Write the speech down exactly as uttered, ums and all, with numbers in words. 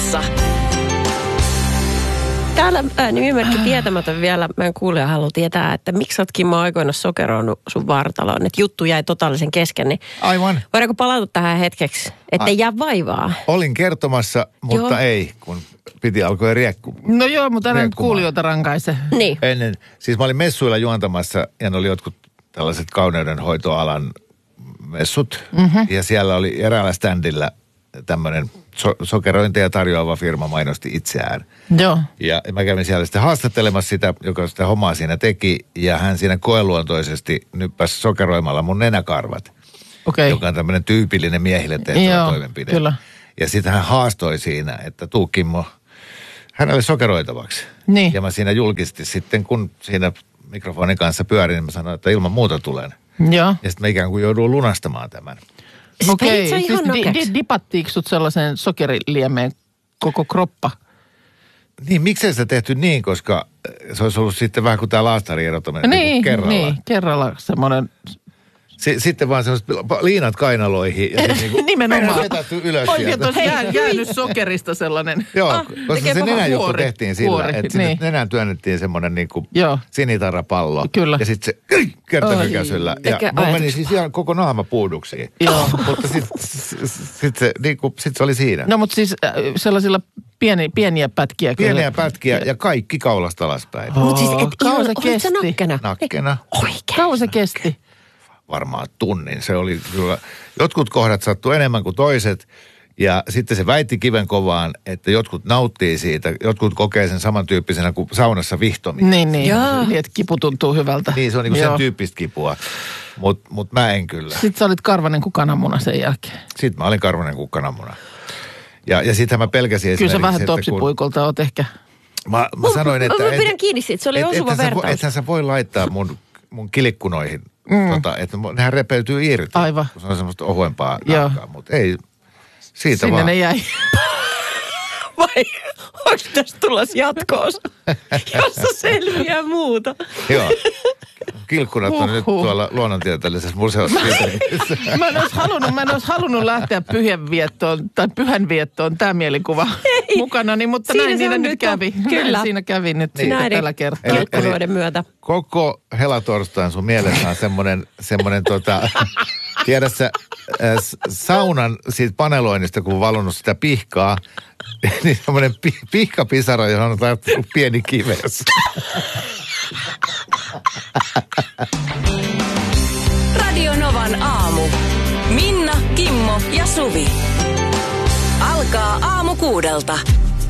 Radiossa. Täällä äh, nimimerkki tietämätön vielä, meidän kuulija haluaa tietää, että miksi sä oot Kimmo aikoina sokeroinut sun vartaloon, että juttu jäi totaalisen kesken, niin aivan. Voidaanko palautua tähän hetkeksi, ettei A- jää vaivaa? Olin kertomassa, mutta joo. ei, kun piti alkoi riekku. No joo, mutta älä nyt kuulijoita rankaise. Niin. Ennen, siis mä olin messuilla juontamassa ja ne oli jotkut tällaiset kauneudenhoitoalan messut. Mm-hmm. Ja siellä oli eräällä standilla tämmöinen so- sokerointeja tarjoava firma mainosti itseään. Joo. Ja mä kävin siellä sitten haastattelemassa sitä, joka sitä hommaa siinä teki. Ja hän siinä koeluontoisesti nyppäsi sokeroimalla mun nenäkarvat. Okay. Joka on tämmöinen tyypillinen miehille tehtävä joo, toimenpide. Kyllä. Ja sitten hän haastoi siinä, että tuu Kimmo hänelle sokeroitavaksi. Niin. Ja mä siinä julkisesti sitten, kun siinä mikrofonin kanssa pyörin, niin mä sanoin, että ilman muuta tulen. Joo. Ja sitten mä ikään kuin joudun lunastamaan tämän. Okei, okay. siis di- di- dipattiinko sut sellaiseen sokeriliemeen koko kroppa? Niin, miksei sitä tehty niin, koska se olisi ollut sitten vähän kuin tämä laastarierottaminen niin, niin kerralla. Niin, kerralla semmoinen. S- sitten vaan sellaiset liinat kainaloihin ja sitten niinku nimenomaan vetätty ylös oikein sieltä. Oikein jää, jäänyt sokerista sellainen. Joo, ah, koska se nenänjuttu huori, tehtiin sillä, huori, että sinne niin. nenään työnnettiin semmoinen niinku sinitarrapallo. Kyllä. Ja sitten se kertahykäisyllä. Ja mun meni siis ihan koko naama puuduksiin. Joo. Mutta sitten sit se, niinku, sit se oli siinä. No mutta siis äh, sellaisilla pieni, pieniä pätkiä. Pieniä kyllä. pätkiä ja kaikki kaulasta alaspäin. Oh, mutta siis et kauan se kesti. nakkena? Nakkena. Oikein. Kauan se kesti? Varmaan tunnin. Se oli kyllä, jotkut kohdat sattuu enemmän kuin toiset. Ja sitten se väitti kiven kovaan, että jotkut nauttii siitä, jotkut kokee sen samantyyppisenä kuin saunassa vihtominen. Niin, niin. Niin, että kipu tuntuu hyvältä. Niin, se on niin sen tyyppistä kipua. Mutta mut mä en kyllä. Sitten sä olit karvanen kuin kananmuna sen jälkeen. Sitten mä olin karvanen kuin kananmuna. Ja, ja sitten mä pelkäsin esimerkiksi. Kyllä sä vähän topsipuikolta kun oot ehkä. Mä, mä sanoin, että... Mä pidän kiinni siitä, se oli et, osuva et, vertaus. Ethän sä voi laittaa mun, mun kilikkunoihin, mm. tota, että nehän repeytyy irti. Aivan. Kun se on semmoista ohuempaa nahkaa, mutta ei... Siitä sinne vaan. ne jäi. Vai onko tässä tulossa jatkoosa, jossa selviää muuta? Joo. Kilkkunat on nyt tuolla luonnontieteellisessä museossa. Mä, mä en olisi halunnut, mä en olisi halunnut lähteä pyhänviettoon tai pyhänviettoon, tämä mielikuva Ei. mukanani, mutta siinä näin niillä nyt kävi. Kyllä. Siinä kävi nyt niin. sitten tällä kertaa. Kilkkunoiden myötä. Koko helatorstain sun mielessä on semmoinen, semmoinen tota, tiedä sä, äh, saunan siitä paneloinnista, kun on valunut sitä pihkaa, niin semmoinen pi- pihkapisara, johon on tarttunut pieni kives. Radio Novan aamu. Minna, Kimmo ja Suvi. Alkaa aamu kuudelta.